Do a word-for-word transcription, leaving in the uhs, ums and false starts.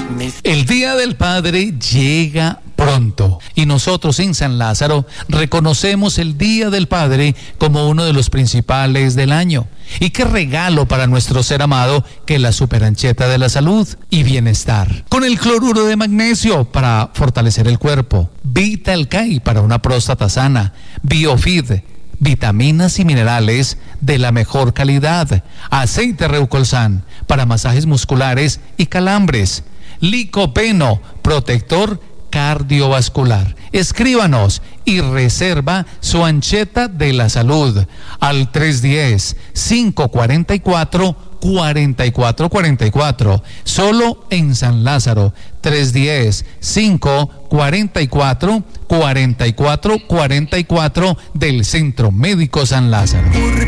El Día del Padre llega pronto y nosotros en San Lázaro reconocemos el Día del Padre como uno de los principales del año. Y qué regalo para nuestro ser amado que la superancheta de la salud y bienestar. Con el cloruro de magnesio para fortalecer el cuerpo, Vitalcay para una próstata sana, Biofid, vitaminas y minerales de la mejor calidad, aceite Reucolsan para masajes musculares y calambres, Licopeno, protector cardiovascular. Escríbanos y reserva su ancheta de la salud al tres uno cero, cinco cuatro cuatro, cuatro cuatro cuatro cuatro, solo en San Lázaro. Tres uno cero, cinco cuatro cuatro, cuatro cuatro cuatro cuatro del Centro Médico San Lázaro.